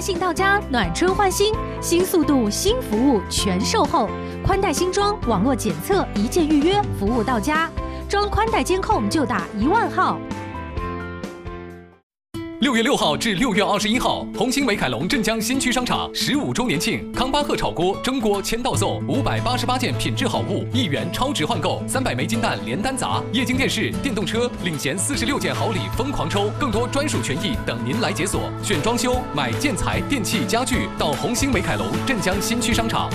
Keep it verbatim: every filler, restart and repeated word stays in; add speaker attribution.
Speaker 1: 信到家，暖春换新，新速度、新服务，全售后。宽带新装，网络检测，一键预约，服务到家。装宽带监控就打一万号。
Speaker 2: 六月六号至六月二十一号，红星美凯龙镇江新区商场十五周年庆，康巴赫炒锅、蒸锅签到送五百八十八件品质好物，一元超值换购，三百枚金蛋连单砸，液晶电视、电动车领衔四十六件好礼疯狂抽，更多专属权益等您来解锁。选装修、买建材、电器、家具，到红星美凯龙镇江新区商场。